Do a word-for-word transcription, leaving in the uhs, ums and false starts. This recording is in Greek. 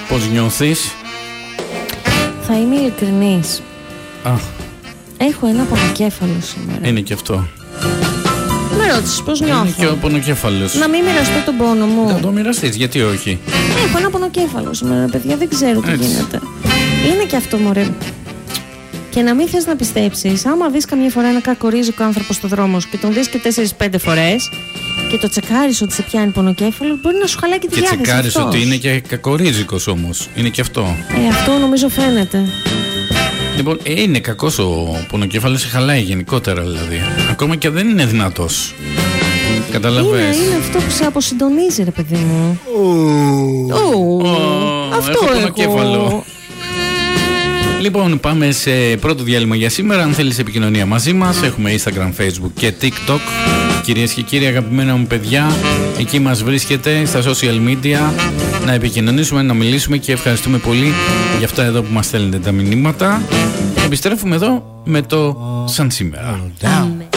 Πώς νιώθεις? Θα είμαι ειλικρινής. Α. Έχω ένα πονοκέφαλο σήμερα. Είναι και αυτό. Με ρώτησες πώς νιώθω. Είναι και ο πονοκέφαλος. Να μην μοιραστώ τον πόνο μου. Να το μοιραστείς, γιατί όχι? Έχω ένα πονοκέφαλο σήμερα, παιδιά, δεν ξέρω τι Έτσι. γίνεται. Είναι και αυτό, μωρέ. Και να μην θες να πιστέψεις, άμα δεις καμιά φορά ένα κακορίζικο άνθρωπο στο δρόμο σου και τον δεις και τέσσερις πέντε φορές και το τσεκάρεις ότι σε πιάνει πονοκέφαλο, μπορεί να σου χαλάει και τη και διάθεση. Και τσεκάρεις αυτός. ότι είναι και κακορίζικος όμως. Είναι και αυτό. Ε, αυτό νομίζω φαίνεται. Λοιπόν, ε, είναι κακός ο πονοκέφαλος, σε χαλάει γενικότερα δηλαδή. Ακόμα και δεν είναι δυνατός. Καταλαβες. Είναι, είναι αυτό που σε αποσυντονίζει, ρε παιδί μου. Oh. Oh. Oh. Αυτό έχω. έχω. Πονοκέφαλο. Λοιπόν, πάμε σε πρώτο διάλειμμα για σήμερα. Αν θέλεις επικοινωνία μαζί μας, έχουμε Instagram, Facebook και TikTok. Κυρίες και κύριοι, αγαπημένα μου παιδιά, εκεί μας βρίσκεται στα social media. Να επικοινωνήσουμε, να μιλήσουμε και ευχαριστούμε πολύ για αυτά εδώ που μας στέλνετε τα μηνύματα. Επιστρέφουμε εδώ με το Σαν σήμερα.